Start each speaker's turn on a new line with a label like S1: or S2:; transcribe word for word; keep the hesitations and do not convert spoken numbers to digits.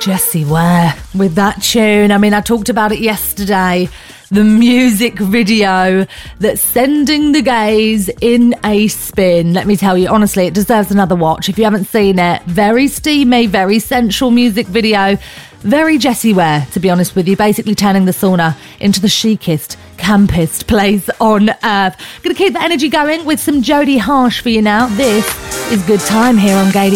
S1: Jessie Ware with that tune. I mean, I talked about it yesterday. The music video that's sending the gays in a spin. Let me tell you, honestly, it deserves another watch. If you haven't seen it, very steamy, very sensual music video. Very Jessie Ware, to be honest with you. Basically turning the sauna into the chicest, campest place on earth. Gonna keep the energy going with some Jodie Harsh for you now. This is Good Time here on Gay